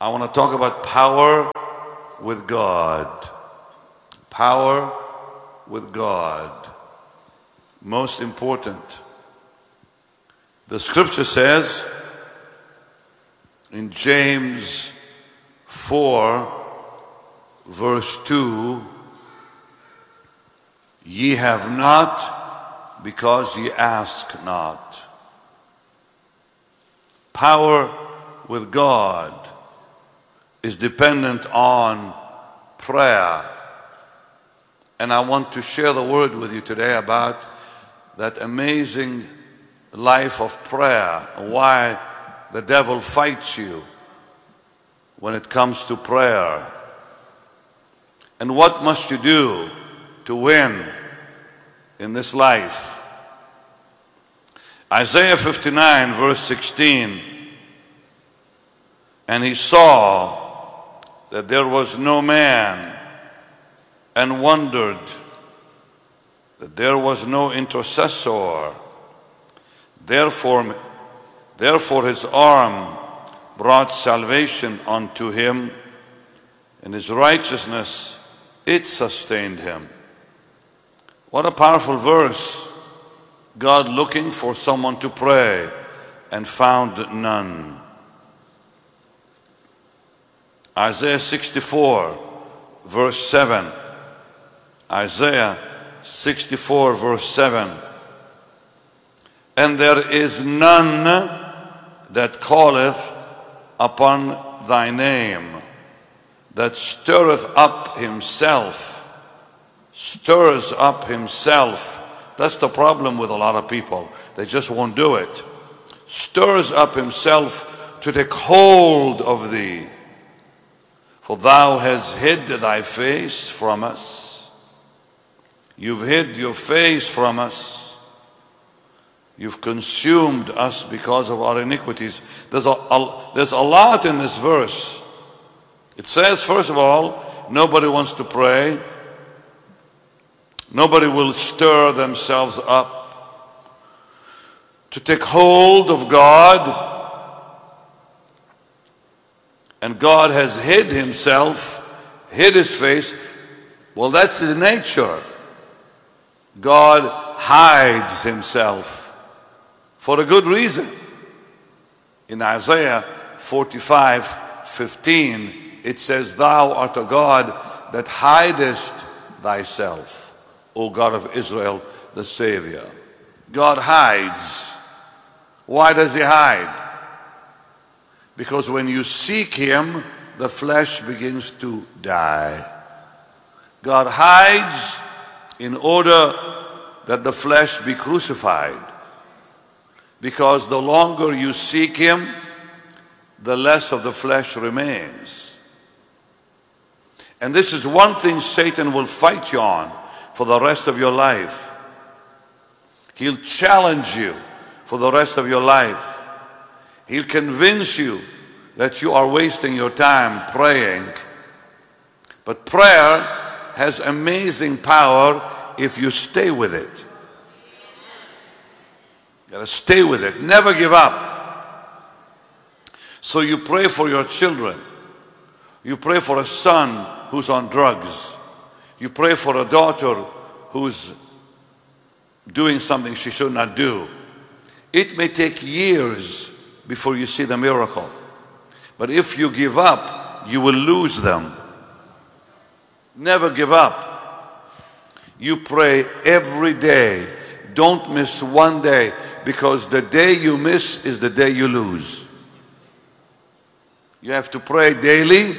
I want to talk about power with God. Power with God. Most important. The scripture says in James 4 verse 2, ye have not because ye ask not. Power with God is dependent on prayer. And I want to share the word with you today about that amazing life of prayer and why the devil fights you when it comes to prayer. And what must you do to win in this life? Isaiah 59 verse 16, and he saw that there was no man, and wondered that there was no intercessor. Therefore his arm brought salvation unto him, and his righteousness, it sustained him. What a powerful verse. God looking for someone to pray and found none. Isaiah 64 verse 7. Isaiah 64 verse 7. And there is none that calleth upon thy name, that stirreth up himself. Stirs up himself. That's the problem with a lot of people. They just won't do it. Stirs up himself to take hold of thee. For thou hast hid thy face from us. You've hid your face from us. You've consumed us because of our iniquities. There's a lot in this verse. It says, first of all, nobody wants to pray. Nobody will stir themselves up to take hold of God. And God has hid himself, hid his face. Well, that's his nature. God hides himself for a good reason. In Isaiah 45:15, it says, thou art a God that hidest thyself, O God of Israel, the Savior. God hides. Why does he hide? Because when you seek him, the flesh begins to die. God hides in order that the flesh be crucified. Because the longer you seek him, the less of the flesh remains. And this is one thing Satan will fight you on for the rest of your life. He'll challenge you for the rest of your life. He'll convince you that you are wasting your time praying. But prayer has amazing power if you stay with it. You gotta stay with it. Never give up. So you pray for your children. You pray for a son who's on drugs. You pray for a daughter who's doing something she should not do. It may take years before you see the miracle. But if you give up, you will lose them. Never give up. You pray every day. Don't miss one day, because the day you miss is the day you lose. You have to pray daily.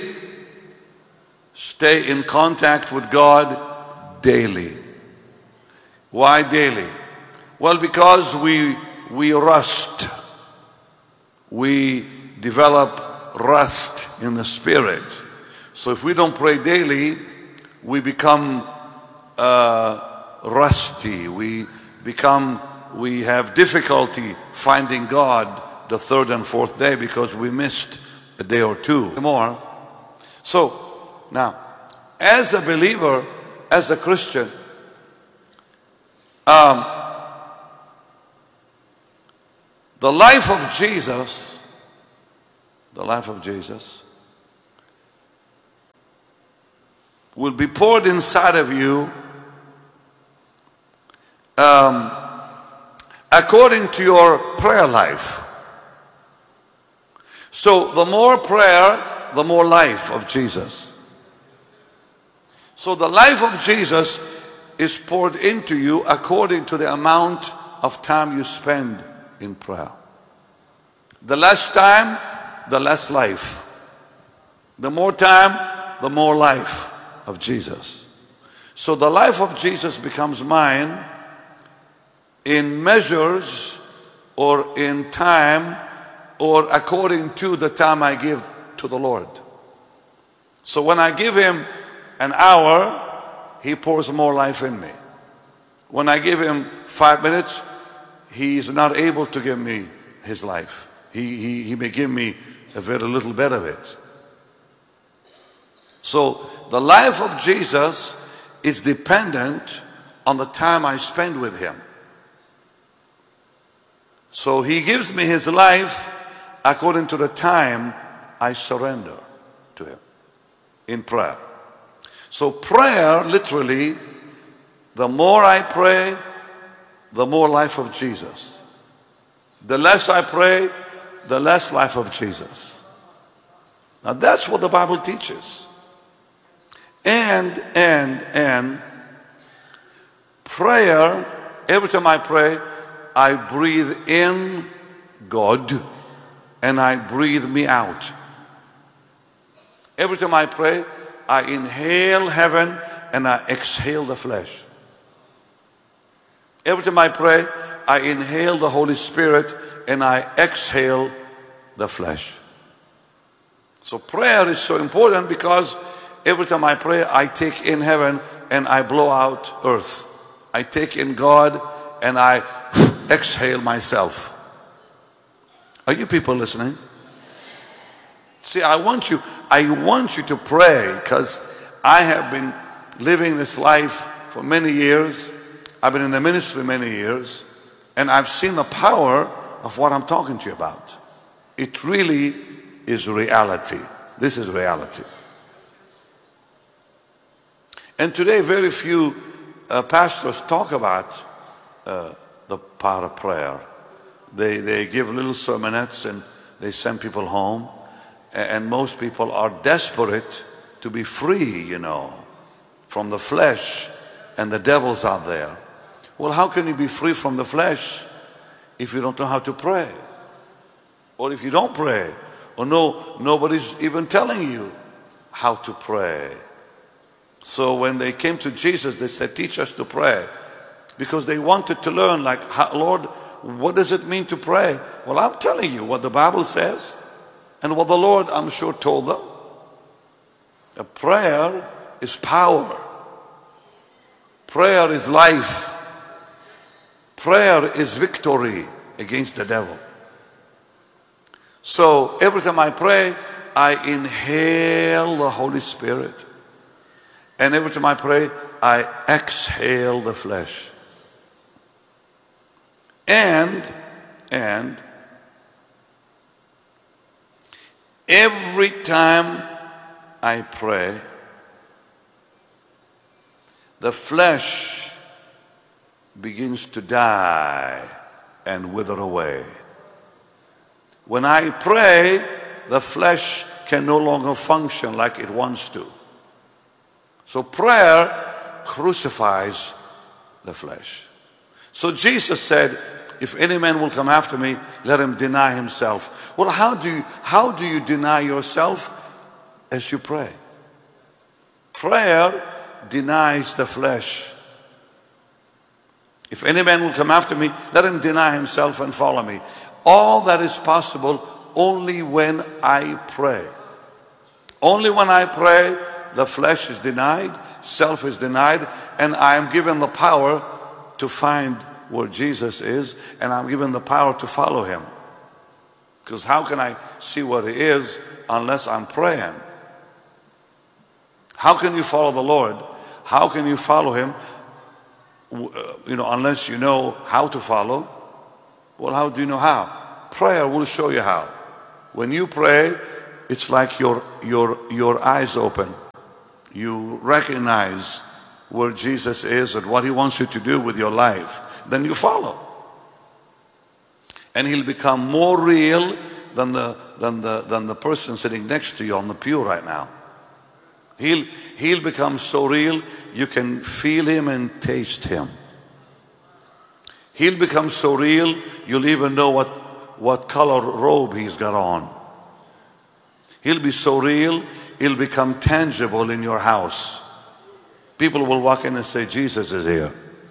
Stay in contact with God daily. Why daily? Well, because we rust. We develop rust in the spirit. So if we don't pray daily, we become rusty. We have difficulty finding God the third and fourth day because we missed a day or two more. So now, as a believer, as a Christian, the life of Jesus will be poured inside of you according to your prayer life. So the more prayer, the more life of Jesus. So the life of Jesus is poured into you according to the amount of time you spend in prayer. The less time, the less life. The more time, the more life of Jesus. So the life of Jesus becomes mine in measures or in time or according to the time I give to the Lord. So when I give him an hour, he pours more life in me. When I give him 5 minutes, he's not able to give me his life. He may give me a very little bit of it. So the life of Jesus is dependent on the time I spend with him. So he gives me his life according to the time I surrender to him in prayer. So prayer, literally, the more I pray, the more life of Jesus. The less I pray, the less life of Jesus. Now that's what the Bible teaches. And prayer, every time I pray, I breathe in God and I breathe me out. Every time I pray, I inhale heaven and I exhale the flesh. Every time I pray, I inhale the Holy Spirit and I exhale the flesh. So prayer is so important because every time I pray, I take in heaven and I blow out earth. I take in God and I exhale myself. Are you people listening? See, I want you to pray because I have been living this life for many years. I've been in the ministry many years, and I've seen the power of what I'm talking to you about. It really is reality. This is reality. And today, very few pastors talk about the power of prayer. They give little sermonettes and they send people home. And most people are desperate to be free, from the flesh and the devil's out there. Well, how can you be free from the flesh if you don't know how to pray? Or if you don't pray? Or nobody's even telling you how to pray. So when they came to Jesus, they said, teach us to pray. Because they wanted to learn, Lord, what does it mean to pray? Well, I'm telling you what the Bible says. And what the Lord, I'm sure, told them. A prayer is power. Prayer is life. Prayer is victory against the devil. So every time I pray, I inhale the Holy Spirit. And every time I pray, I exhale the flesh. And every time I pray, the flesh begins to die and wither away. When I pray, the flesh can no longer function like it wants to. So prayer crucifies the flesh. So Jesus said, if any man will come after me, let him deny himself. Well, how do you deny yourself? As you pray. Prayer denies the flesh. If any man will come after me, let him deny himself and follow me. All that is possible only when I pray. Only when I pray, the flesh is denied, self is denied, and I am given the power to find where Jesus is, and I'm given the power to follow him. Because how can I see what he is unless I'm praying? How can you follow the Lord? How can you follow him, unless you know how to follow? Well, how do you know how? Prayer will show you how. When you pray, it's like your eyes open. you recognize where Jesus is and what he wants you to do with your life, then you follow. And he'll become more real than the person sitting next to you on the pew right now. He'll become so real you can feel him and taste him. He'll become so real you'll even know what color robe he's got on. He'll be so real, he'll become tangible in your house. People will walk in and say, Jesus is here.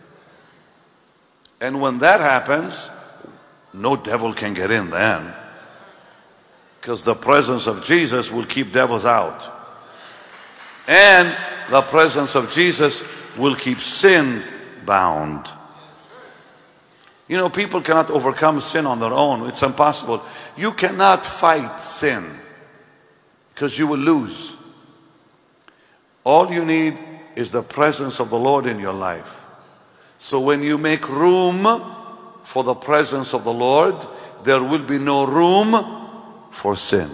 And when that happens, no devil can get in then, because the presence of Jesus will keep devils out. And the presence of Jesus will keep sin bound. You know, people cannot overcome sin on their own. It's impossible. You cannot fight sin, because you will lose. All you need is the presence of the Lord in your life. So when you make room for the presence of the Lord, there will be no room for sin.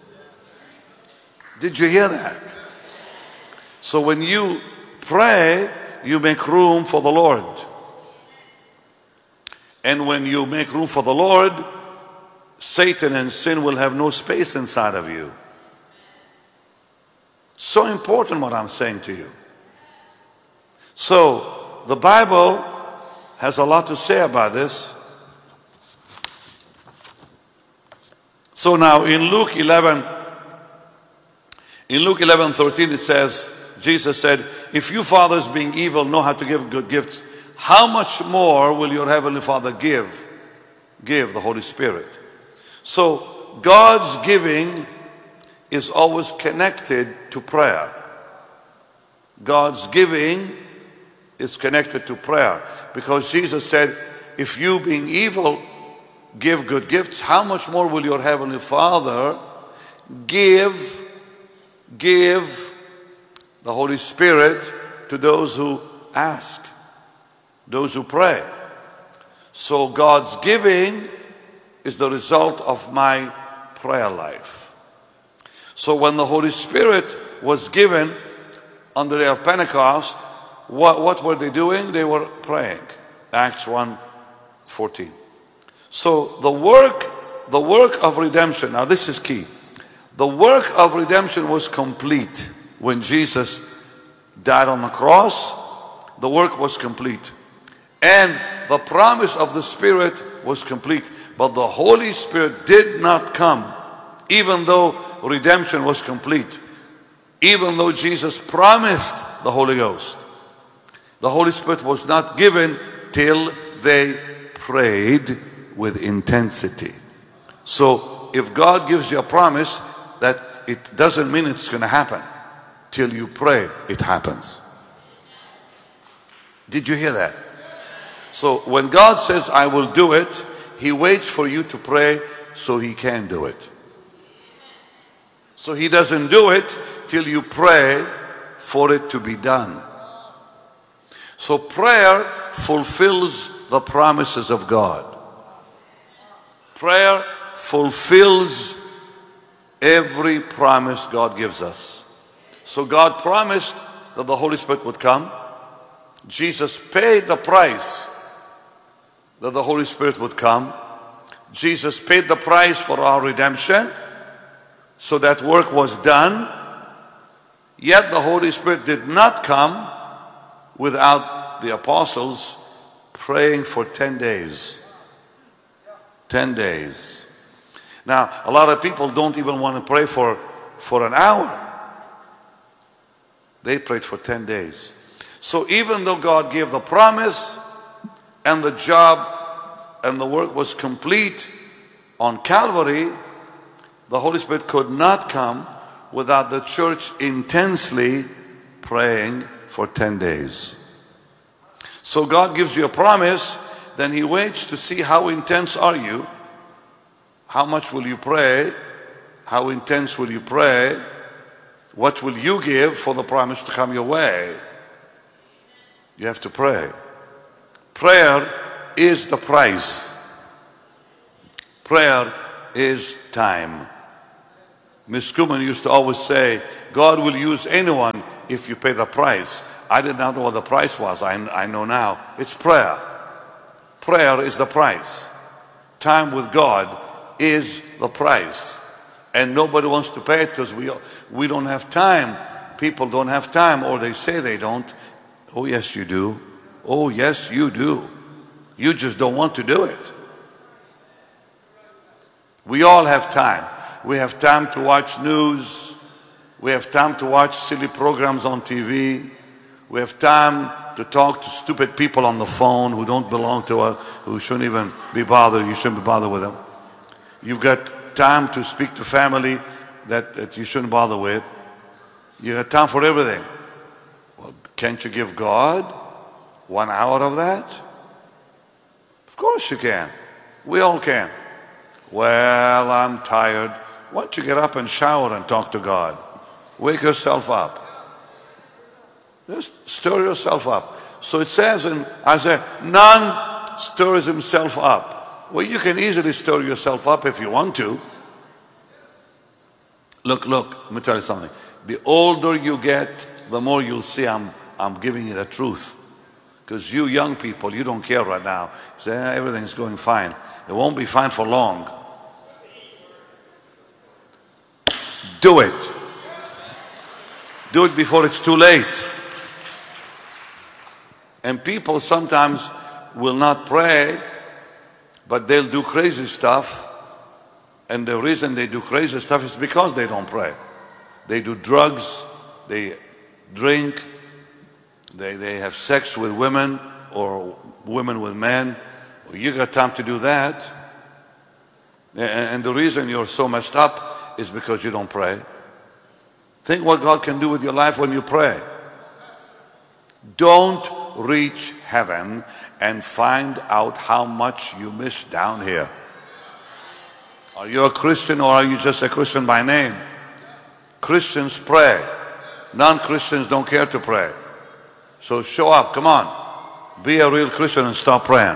Did you hear that? So when you pray, you make room for the Lord. And when you make room for the Lord, Satan and sin will have no space inside of you. So important what I'm saying to you. So the Bible has a lot to say about this. So now in Luke 11:13 it says, Jesus said, if you fathers being evil know how to give good gifts, how much more will your heavenly Father give the Holy Spirit? So God's giving is always connected to prayer. God's giving is connected to prayer, because Jesus said, if you being evil give good gifts, how much more will your heavenly Father give the Holy Spirit to those who ask, those who pray. So God's giving is the result of my prayer life. So when the Holy Spirit was given on the day of Pentecost, what were they doing? They were praying. Acts 1:14. So the work of redemption, now this is key. The work of redemption was complete when Jesus died on the cross. The work was complete. And the promise of the Spirit was complete. But the Holy Spirit did not come, even though redemption was complete. Even though Jesus promised the Holy Ghost. The Holy Spirit was not given till they prayed with intensity. So if God gives you a promise, that it doesn't mean it's going to happen. Till you pray, it happens. Did you hear that? So when God says, I will do it, he waits for you to pray so he can do it. So he doesn't do it till you pray for it to be done. So prayer fulfills the promises of God. Prayer fulfills every promise God gives us. So God promised that the Holy Spirit would come. Jesus paid the price that the Holy Spirit would come. Jesus paid the price for our redemption. So that work was done. Yet the Holy Spirit did not come without the apostles praying for 10 days. 10 days. Now, a lot of people don't even want to pray for an hour. They prayed for 10 days. So even though God gave the promise and the job and the work was complete on Calvary, the Holy Spirit could not come without the church intensely praying for 10 days. So God gives you a promise, then he waits to see how intense are you. How much will you pray? How intense will you pray? What will you give for the promise to come your way? You have to pray. Prayer is the price. Prayer is time. Miss Kuhlman used to always say, God will use anyone if you pay the price. I did not know what the price was. I know now. It's prayer. Prayer is the price. Time with God is the price. And nobody wants to pay it because we don't have time. People don't have time, or they say they don't. Oh, yes, you do. Oh, yes, you do. You just don't want to do it. We all have time. We have time to watch news. We have time to watch silly programs on TV. We have time to talk to stupid people on the phone who don't belong to us, who shouldn't even be bothered. You shouldn't be bothered with them. You've got time to speak to family that you shouldn't bother with. You have time for everything. Well, can't you give God 1 hour of that? Of course you can. We all can. Well, I'm tired. Why don't you get up and shower and talk to God? Wake yourself up. Just stir yourself up. So it says in Isaiah, none stirs himself up. Well, you can easily stir yourself up if you want to. Look, let me tell you something. The older you get, the more you'll see I'm giving you the truth. Because you young people, you don't care right now. You say, everything's going fine. It won't be fine for long. Do it. Do it before it's too late. And people sometimes will not pray, but they'll do crazy stuff. And the reason they do crazy stuff is because they don't pray. They do drugs, they drink, they have sex with women or women with men. Well, you got time to do that. And the reason you're so messed up is because you don't pray. Think what God can do with your life when you pray. Don't reach heaven and find out how much you missed down here. Are you a Christian, or are you just a Christian by name? Christians pray. Non-Christians don't care to pray. So show up, come on. Be a real Christian and stop praying.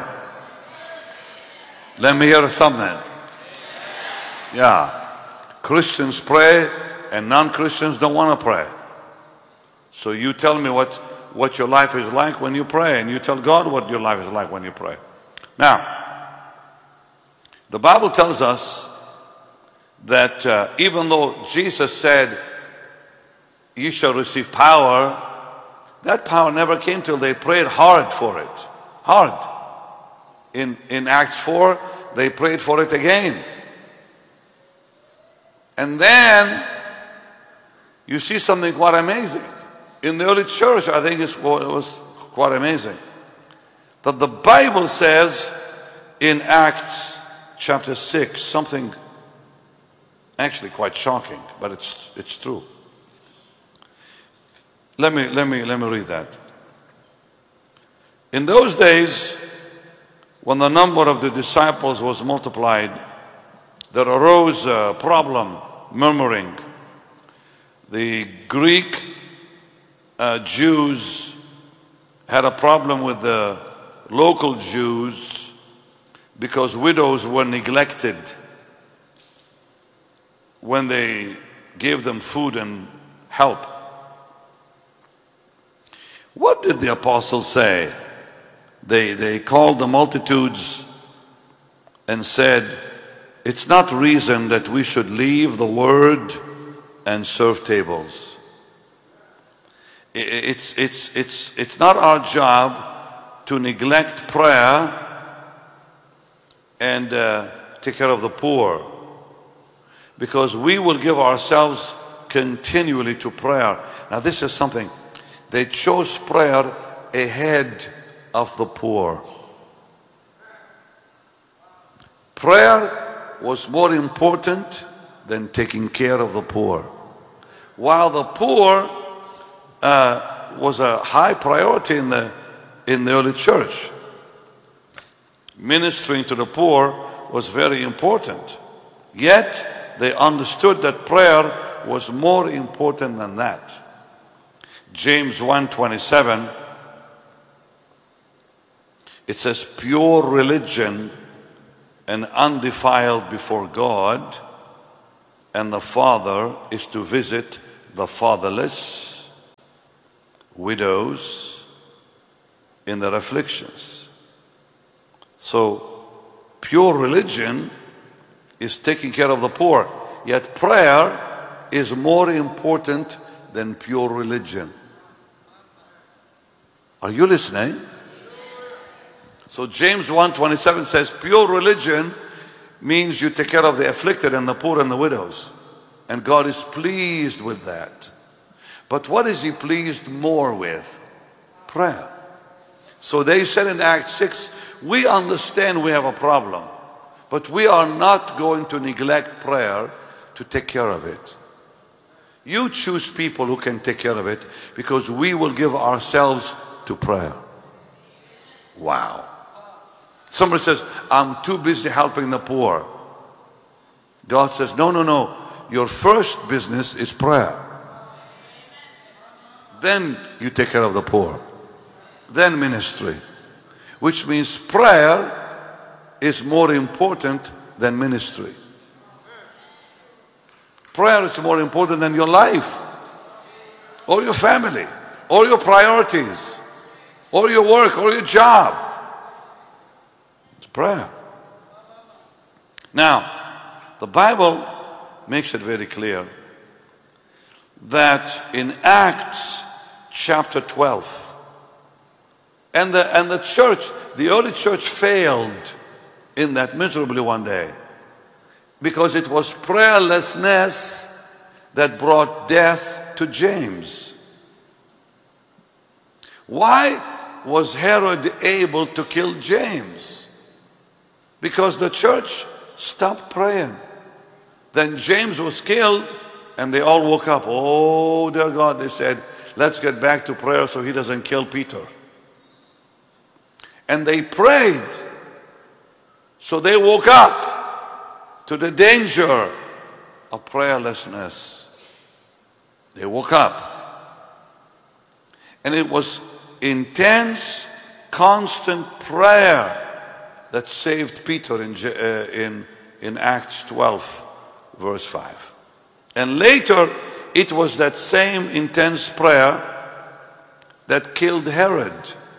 Let me hear something. Yeah. Christians pray and non-Christians don't want to pray. So you tell me what your life is like when you pray, and you tell God what your life is like when you pray. Now, the Bible tells us that even though Jesus said, you shall receive power, that power never came till they prayed hard for it. Hard. In Acts 4, they prayed for it again. And then you see something quite amazing. In the early church, I think it was quite amazing. That the Bible says in Acts chapter 6, something actually quite shocking, but it's true. Let me read that. In those days, when the number of the disciples was multiplied, there arose a problem, murmuring. The Greek Jews had a problem with the local Jews because widows were neglected when they gave them food and help. What did the apostles say? They called the multitudes and said, it's not reason that we should leave the word and serve tables. It's not our job to neglect prayer and take care of the poor, because we will give ourselves continually to prayer. Now this is something. They chose prayer ahead of the poor. Prayer was more important than taking care of the poor. While the poor was a high priority in the early church, ministering to the poor was very important. Yet they understood that prayer was more important than that. James 1:27, it says, pure religion and undefiled before God and the Father is to visit the fatherless widows in their afflictions. So pure religion is taking care of the poor, yet prayer is more important than pure religion. Are you listening? So James 1:27 says pure religion means you take care of the afflicted and the poor and the widows. And God is pleased with that. But what is He pleased more with? Prayer. So they said in Acts 6, we understand we have a problem, but we are not going to neglect prayer to take care of it. You choose people who can take care of it, because we will give ourselves to prayer. Wow. Somebody says, I'm too busy helping the poor. God says, no, no, no. Your first business is prayer. Then you take care of the poor. Then ministry. Which means prayer is more important than ministry. Prayer is more important than your life, or your family, or your priorities, or your work, or your job. It's prayer. Now, the Bible makes it very clear that in Acts chapter 12, and the church, the early church failed in that miserably one day, because it was prayerlessness that brought death to James. Why was Herod able to kill James? Because the church stopped praying. Then James was killed, and they all woke up. Oh, dear God, they said, let's get back to prayer so he doesn't kill Peter. And they prayed. So they woke up to the danger of prayerlessness. They woke up. And it was intense, constant prayer that saved Peter in Acts 12. Verse 5. And later, it was that same intense prayer that killed Herod.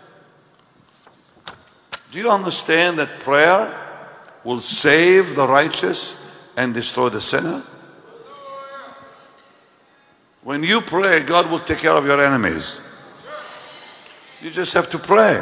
Do you understand that prayer will save the righteous and destroy the sinner? When you pray, God will take care of your enemies. You just have to pray.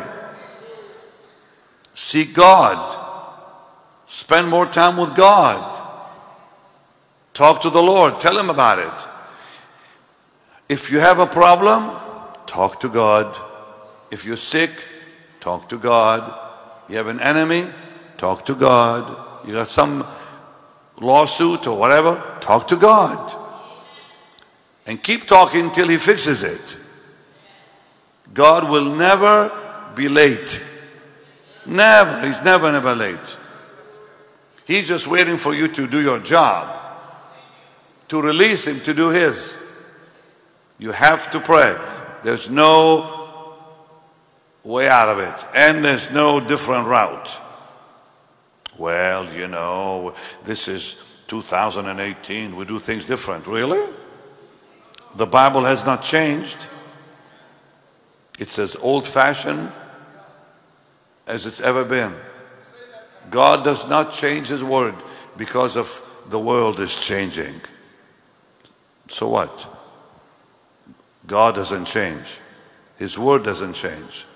Seek God. Spend more time with God. Talk to the Lord. Tell Him about it. If you have a problem, talk to God. If you're sick, talk to God. You have an enemy, talk to God. You got some lawsuit or whatever, talk to God. And keep talking till He fixes it. God will never be late. Never. He's never, never late. He's just waiting for you to do your job, to release Him to do His. You have to pray. There's no way out of it, and there's no different route. Well, you know, this is 2018. We do things different. Really? The Bible has not changed. It's as old-fashioned as it's ever been. God does not change His word because of the world is changing. So what? God doesn't change. His word doesn't change.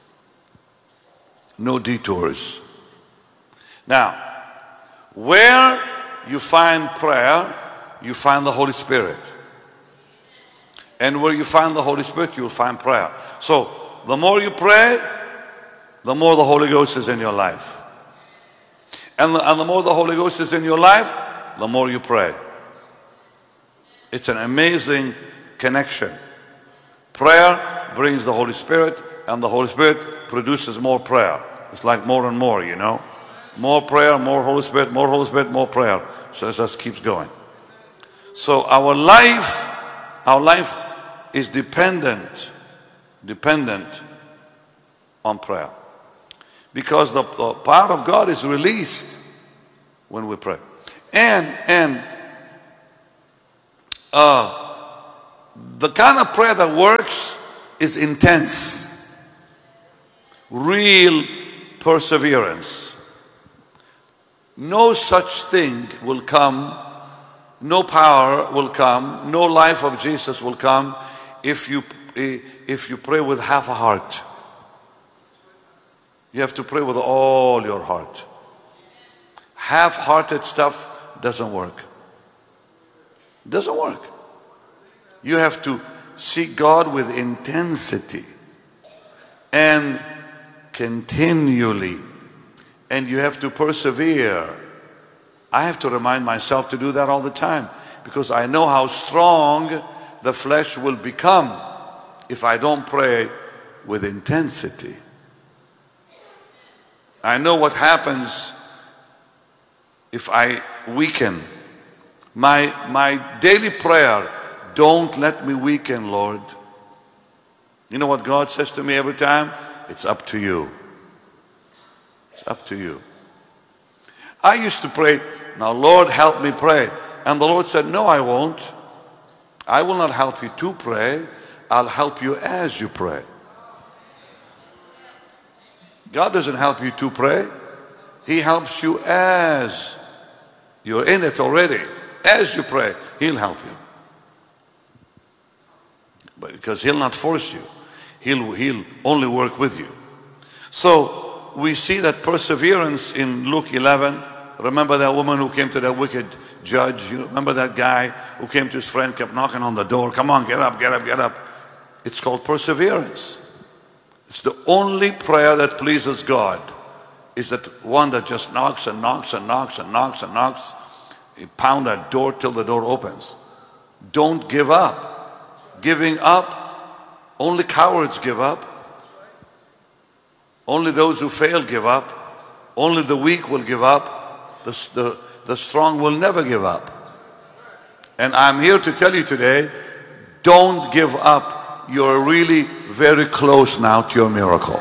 No detours. Now, where you find prayer, you find the Holy Spirit. And where you find the Holy Spirit, you'll find prayer. So, the more you pray, the more the Holy Ghost is in your life. And the more the Holy Ghost is in your life, the more you pray. It's an amazing connection. Prayer brings the Holy Spirit, and the Holy Spirit produces more prayer. It's like more and more, you know. More prayer, more Holy Spirit, more prayer. So it just keeps going. So our life is dependent on prayer. Because the power of God is released when we pray. And the kind of prayer that works is intense. Real perseverance. No such thing will come, no power will come, no life of Jesus will come if you pray with half a heart. You have to pray with all your heart. Half-hearted stuff doesn't work. Doesn't work. You have to seek God with intensity and continually. And you have to persevere. I have to remind myself to do that all the time, because I know how strong the flesh will become if I don't pray with intensity. I know what happens if I weaken. My daily prayer, don't let me weaken, Lord. You know what God says to me every time? It's up to you. It's up to you. I used to pray, now Lord help me pray. And the Lord said, no, I won't. I will not help you to pray. I'll help you as you pray. God doesn't help you to pray. He helps you as you're in it already. As you pray, He'll help you. But because He'll not force you. He'll only work with you. So we see that perseverance in Luke 11. Remember that woman who came to that wicked judge? You remember that guy who came to his friend, kept knocking on the door. Come on, get up, get up, get up. It's called perseverance. It's the only prayer that pleases God. Is that one that just knocks and knocks and knocks and knocks and knocks. You pound that door till the door opens. Don't give up. Giving up, only cowards give up. Only those who fail give up. Only the weak will give up. The strong will never give up. And I'm here to tell you today, don't give up. You're really very close now to your miracle.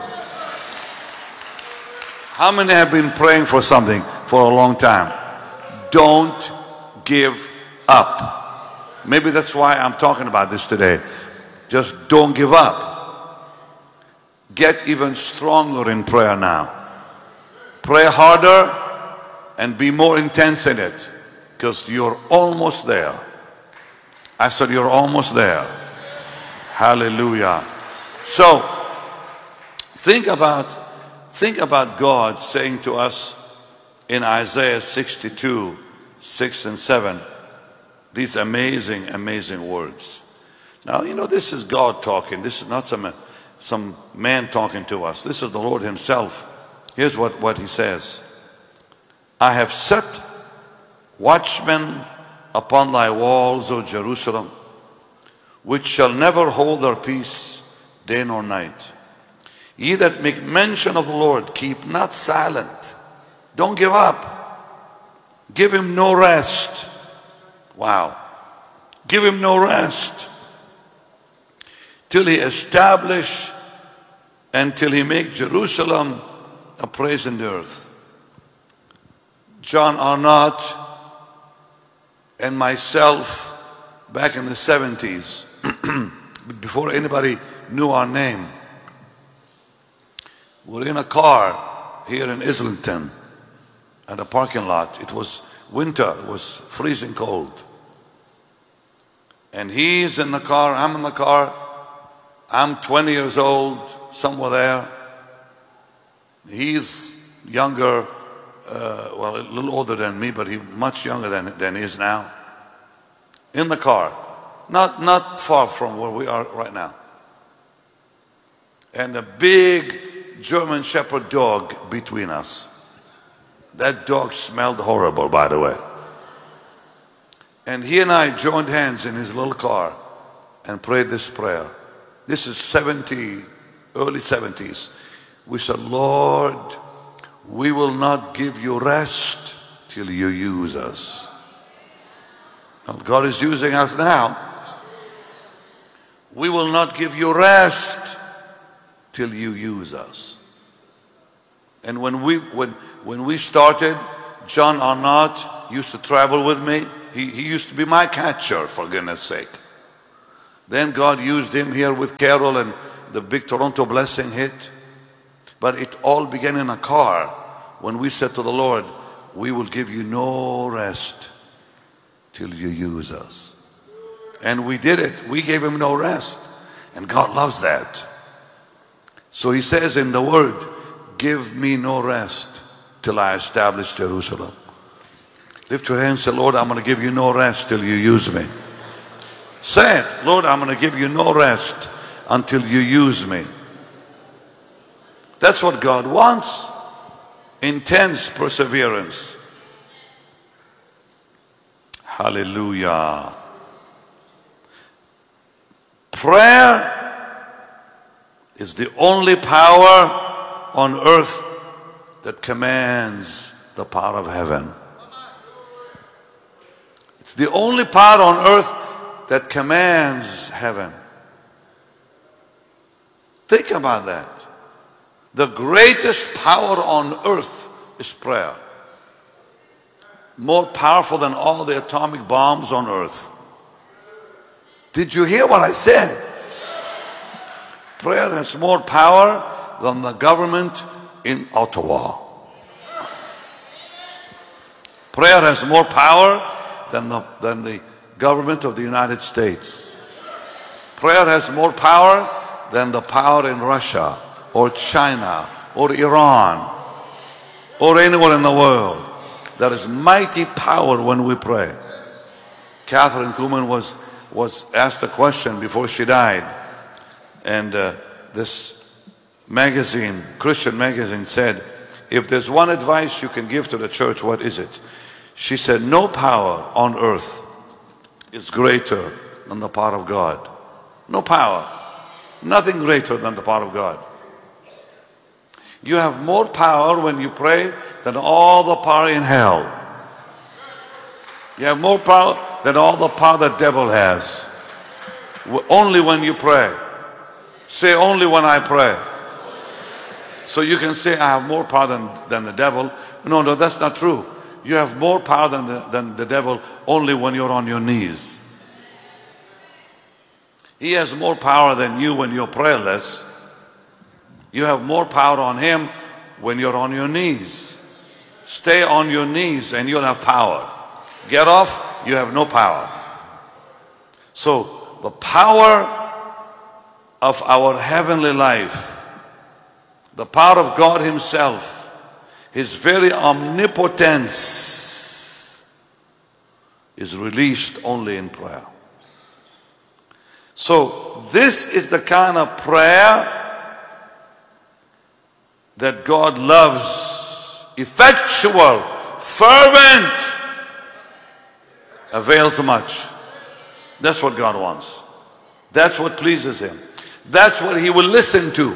How many have been praying for something for a long time? Don't give up. Maybe that's why I'm talking about this today. Just don't give up. Get even stronger in prayer now. Pray harder and be more intense in it, because you're almost there. I said you're almost there. Hallelujah. So think about God saying to us in Isaiah 62, 6 and 7, these amazing, amazing words. Now, you know, this is God talking. This is not some man talking to us. This is the Lord Himself. Here's what He says. I have set watchmen upon thy walls, O Jerusalem, which shall never hold their peace day nor night. Ye that make mention of the Lord, keep not silent. Don't give up. Give Him no rest. Wow. Give Him no rest till He establish and till He make Jerusalem a praise in the earth. John Arnott and myself back in the 70s, before anybody knew our name, we're in a car here in Islington at a parking lot. It was winter, it was freezing cold. And he's in the car, I'm in the car. I'm 20 years old, somewhere there. He's younger, well, a little older than me, but he's much younger than he is now. In the car, not far from where we are right now. And a big German Shepherd dog between us. That dog smelled horrible, by the way. And he and I joined hands in his little car and prayed this prayer. This is early 70s. We said, Lord, we will not give you rest till you use us. And God is using us now. We will not give you rest till you use us. And when we started, John Arnott used to travel with me. He used to be my catcher, for goodness sake. Then God used him here with Carol, and the big Toronto blessing hit? But it all began in a car when we said to the Lord, we will give you no rest till you use us. And we did it. We gave him no rest. And God loves that. So he says in the word, give me no rest till I establish Jerusalem. Lift your hand and say, Lord, I'm going to give you no rest till you use me. Say it. Lord, I'm going to give you no rest until you use me. That's what God wants. Intense perseverance. Hallelujah. Prayer is the only power on earth that commands the power of heaven. It's the only power on earth that commands heaven. Think about that. The greatest power on earth is prayer. More powerful than all the atomic bombs on earth. Did you hear what I said? Prayer has more power than the government in Ottawa. Prayer has more power than the government of the United States. Prayer has more power than the power in Russia or China or Iran or anywhere in the world. There is mighty power when we pray. Catherine Kuhlman was asked a question before she died. And this magazine, Christian magazine, said, if there's one advice you can give to the church, what is it? She said, no power on earth is greater than the power of God. No power. Nothing greater than the power of God. You have more power when you pray than all the power in hell. You have more power than all the power the devil has. Only when you pray. Say, only when I pray. So you can say, I have more power than the devil. No, that's not true. You have more power than the devil only when you're on your knees. He has more power than you when you're prayerless. You have more power on him when you're on your knees. Stay on your knees and you'll have power. Get off, you have no power. So the power of our heavenly life, the power of God himself, his very omnipotence is released only in prayer. So this is the kind of prayer that God loves. Effectual, fervent, avails much. That's what God wants. That's what pleases him. That's what he will listen to.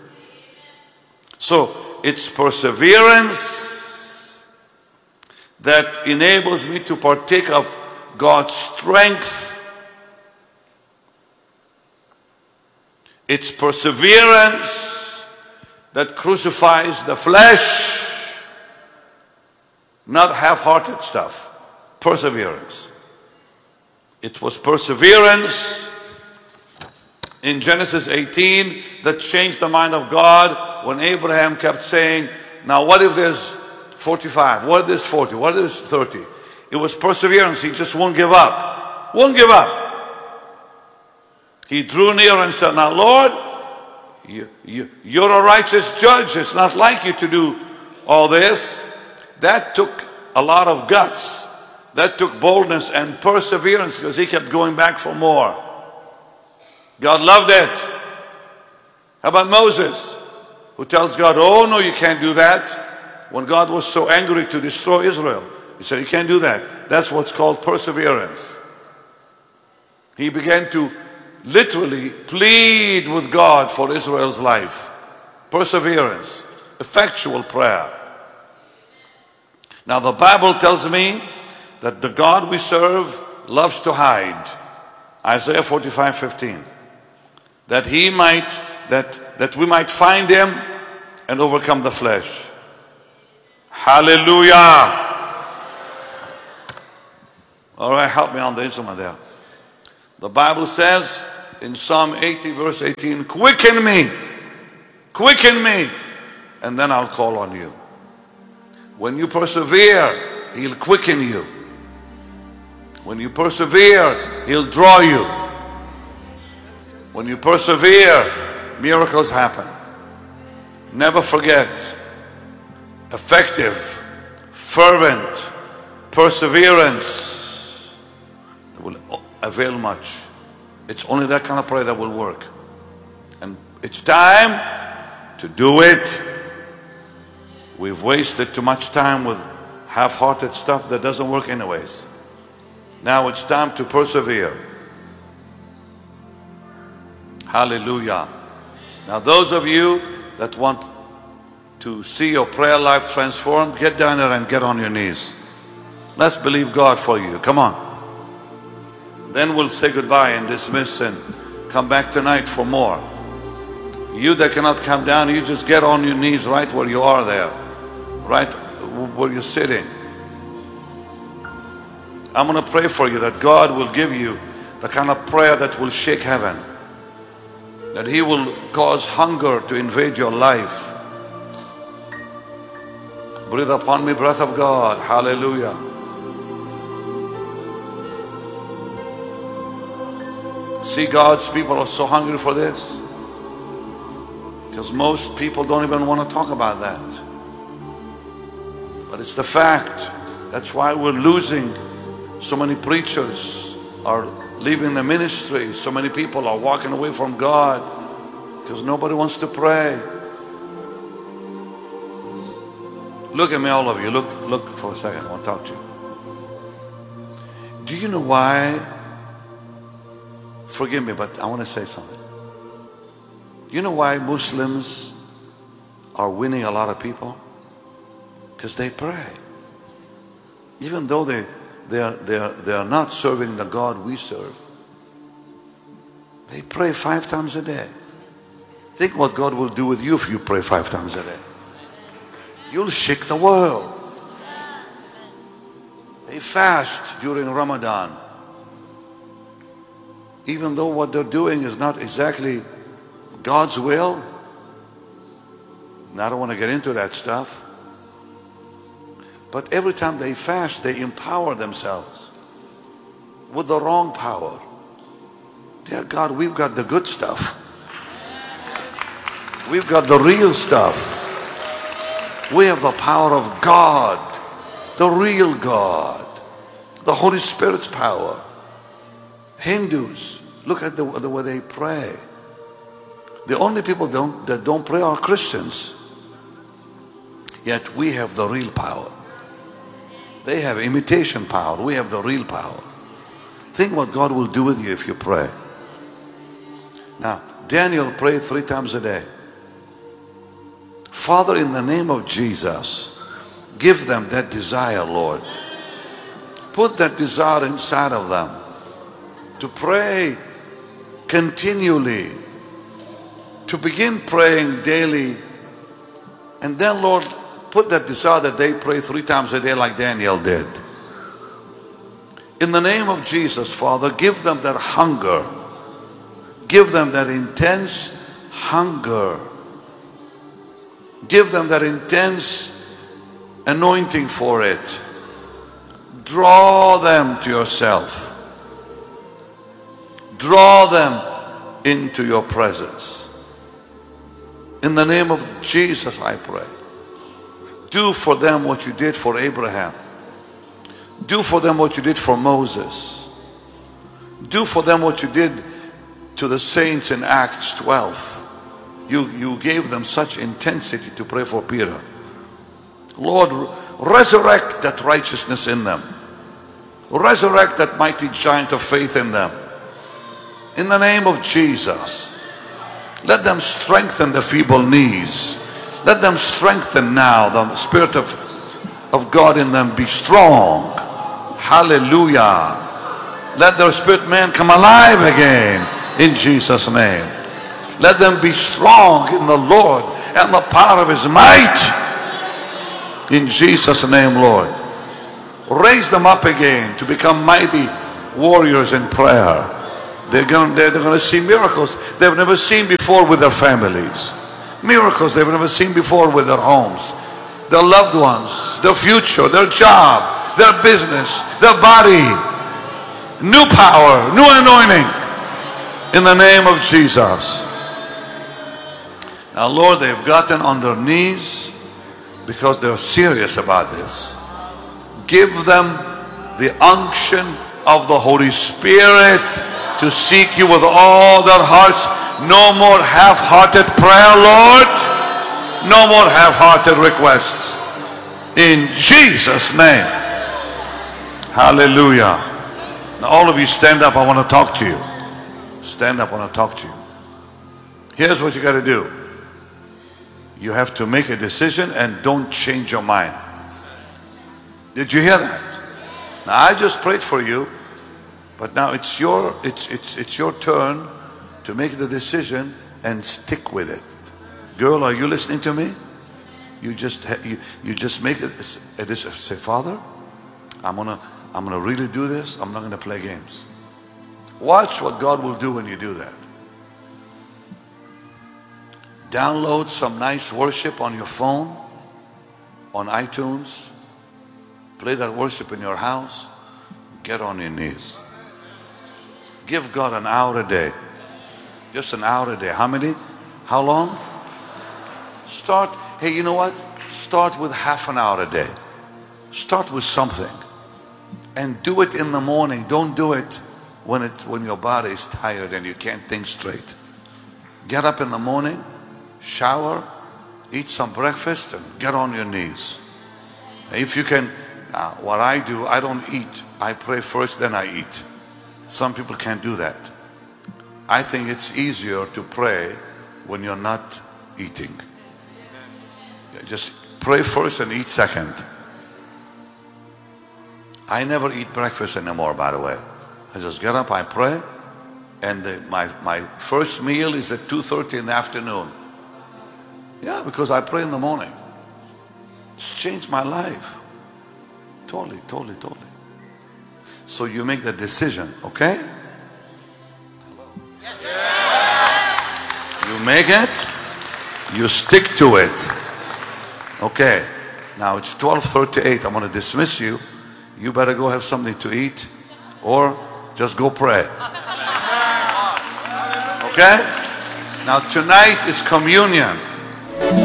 So it's perseverance that enables me to partake of God's strength. It's perseverance that crucifies the flesh, not half-hearted stuff. Perseverance. It was perseverance in Genesis 18 that changed the mind of God when Abraham kept saying, now what if there's 45? What if there's 40? What if there's 30? It was perseverance. He just won't give up. Won't give up. He drew near and said, now Lord, you're a righteous judge. It's not like you to do all this. That took a lot of guts. That took boldness and perseverance because he kept going back for more. God loved it. How about Moses, who tells God, oh no, you can't do that. When God was so angry to destroy Israel, he said, you can't do that. That's what's called perseverance. He began to literally plead with God for Israel's life. Perseverance, effectual prayer. Now the Bible tells me that the God we serve loves to hide. Isaiah 45:15. That we might find him and overcome the flesh. Hallelujah. All right, help me on the instrument there. The Bible says in Psalm 80 verse 18, quicken me, and then I'll call on you. When you persevere, he'll quicken you. When you persevere, he'll draw you. When you persevere, miracles happen. Never forget, effective, fervent perseverance will avail much. It's only that kind of prayer that will work. And it's time to do it. We've wasted too much time with half-hearted stuff that doesn't work anyways. Now it's time to persevere. Hallelujah. Now those of you that want to see your prayer life transformed, get down there and get on your knees. Let's believe God for you. Come on. Then we'll say goodbye and dismiss and come back tonight for more. You that cannot come down, you just get on your knees right where you are there. Right where you're sitting. I'm going to pray for you that God will give you the kind of prayer that will shake heaven. That he will cause hunger to invade your life. Breathe upon me, breath of God. Hallelujah. See, God's people are so hungry for this. Because most people don't even want to talk about that. But it's the fact. That's why we're losing. So many preachers are leaving the ministry. So many people are walking away from God because nobody wants to pray. Look at me, all of you. Look for a second. I want to talk to you. Do you know why? Forgive me, but I want to say something. You know why Muslims are winning a lot of people? Because they pray. Even though they are not serving the God we serve. They pray 5 times a day. Think what God will do with you if you pray 5 times a day. You'll shake the world. They fast during Ramadan. Even though what they're doing is not exactly God's will. And I don't want to get into that stuff. But every time they fast, they empower themselves with the wrong power. Dear God, we've got the good stuff. We've got the real stuff. We have the power of God, the real God, the Holy Spirit's power. Hindus, look at the way they pray. The only people that don't pray are Christians. Yet we have the real power. They have imitation power. We have the real power. Think what God will do with you if you pray. Now, Daniel prayed 3 times a day. Father, in the name of Jesus, give them that desire, Lord. Put that desire inside of them to pray continually, to begin praying daily, and then, Lord, put that desire that they pray 3 times a day like Daniel did. In the name of Jesus, Father, give them that hunger. Give them that intense hunger. Give them that intense anointing for it. Draw them to yourself. Draw them into your presence. In the name of Jesus, I pray. Do for them what you did for Abraham. Do for them what you did for Moses. Do for them what you did to the saints in Acts 12. You gave them such intensity to pray for Peter. Lord, resurrect that righteousness in them. Resurrect that mighty giant of faith in them. In the name of Jesus, let them strengthen the feeble knees. Let them strengthen now. The Spirit of God in them be strong. Hallelujah. Let their spirit man come alive again in Jesus' name. Let them be strong in the Lord and the power of His might. In Jesus' name, Lord. Raise them up again to become mighty warriors in prayer. They're going to see miracles they've never seen before with their families. Miracles they've never seen before with their homes, their loved ones, their future, their job, their business, their body. New power, new anointing in the name of Jesus. Now, Lord, they've gotten on their knees because they're serious about this. Give them the unction of the Holy Spirit to seek you with all their hearts. No more half-hearted prayer, Lord. No more half-hearted requests. In Jesus' name. Hallelujah. Now all of you stand up. I want to talk to you. Stand up. I want to talk to you. Here's what you got to do. You have to make a decision and don't change your mind. Did you hear that? Now I just prayed for you, but now it's your turn to make the decision and stick with it. Girl, are you listening to me? You just make it. Say, Father, I'm gonna really do this. I'm not gonna play games. Watch what God will do when you do that. Download some nice worship on your phone, on iTunes. Play that worship in your house. Get on your knees. Give God an hour a day. Just an hour a day. How many? How long? Start. Hey, you know what? Start with half an hour a day. Start with something. And do it in the morning. Don't do it when your body is tired and you can't think straight. Get up in the morning, shower, eat some breakfast, and get on your knees. If you can, what I do, I don't eat. I pray first, then I eat. Some people can't do that. I think it's easier to pray when you're not eating. Just pray first and eat second. I never eat breakfast anymore, by the way. I just get up, I pray, and my first meal is at 2:30 in the afternoon. Yeah, because I pray in the morning. It's changed my life. Totally. So you make the decision, okay? You make it, you stick to it. Okay, now it's 12:38. I'm going to dismiss you. You better go have something to eat or just go pray. Okay? Now tonight is communion.